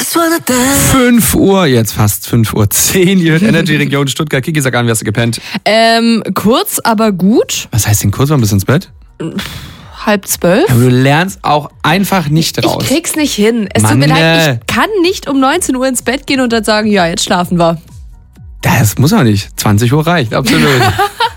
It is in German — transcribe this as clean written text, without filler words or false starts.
5 Uhr, jetzt fast 5:10 Uhr. Ihr hört Energy Region Stuttgart. Kiki, sag an, wie hast du gepennt? Kurz, aber gut. Was heißt denn kurz? Wann bist du ins Bett? 11:30. Aber du lernst auch einfach nicht raus. Ich krieg's nicht hin. Es tut Mann, mir leid, ich kann nicht um 19 Uhr ins Bett gehen und dann sagen, ja, jetzt schlafen wir. Das muss auch nicht. 20 Uhr reicht, absolut.